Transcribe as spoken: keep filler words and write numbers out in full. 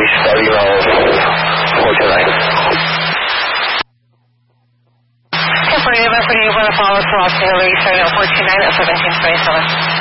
Hillary, starting on four two nine. California, November, you want to follow to Hillary, starting on four two nine at seventeen twenty-seven.